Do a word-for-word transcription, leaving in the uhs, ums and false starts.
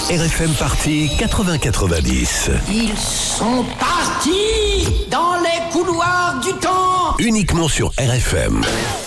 R F M Party quatre-vingts quatre-vingt-dix. Ils sont partis dans les couloirs du temps. Uniquement sur R F M.